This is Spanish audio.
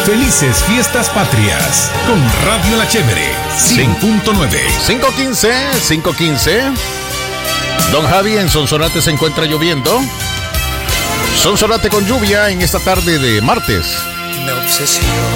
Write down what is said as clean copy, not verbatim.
Felices Fiestas Patrias con Radio La Chévere 100.9. 5:15. Don Javi, en Sonsonate se encuentra lloviendo. Sonsonate con lluvia en esta tarde de martes. Me obsesiono